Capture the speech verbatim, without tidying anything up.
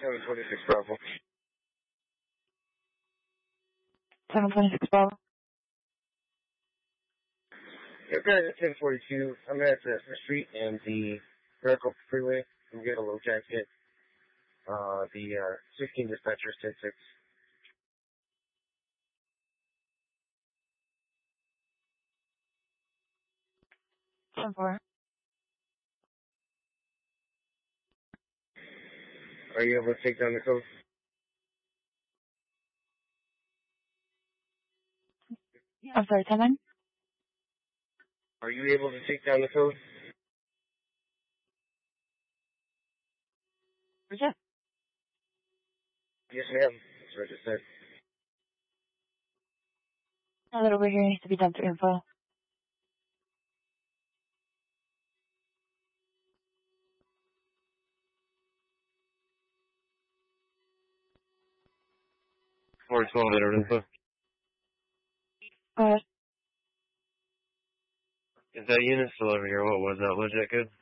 seven twenty-six Bravo. seven twenty-six Bravo. Yeah, guys, at ten forty-two. I'm at the street and the Vertical Freeway. I'm getting a low jacket. Uh, the uh, sixteen dispatcher ten six. ten four. Are you able to take down the code? I'm sorry, ten nine? Are you able to take down the code? Where's it? Yes, ma'am. That's what I just said. Now that over here needs to be done through info. four twelve letter info. Go ahead. Is that unit still over here? What was that? Legit good?